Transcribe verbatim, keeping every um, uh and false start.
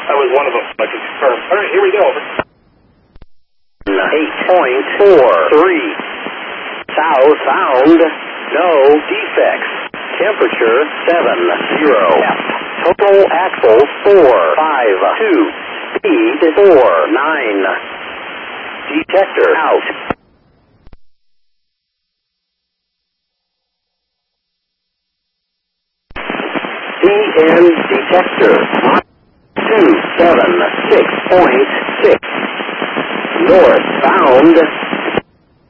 That was one of them. I can confirm. All right, here we go. eight point four three. South found. No defects. Temperature seven zero. Total axle four five two. Speed four nine. Detector out. C N detector two seven six point six. Northbound.